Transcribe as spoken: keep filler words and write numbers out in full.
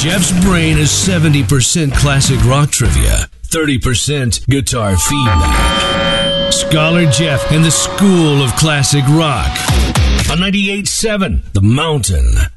Jeff's brain is seventy percent classic rock trivia, thirty percent guitar feedback. Scholar Jeff and the School of Classic Rock on ninety-eight point seven The Mountain.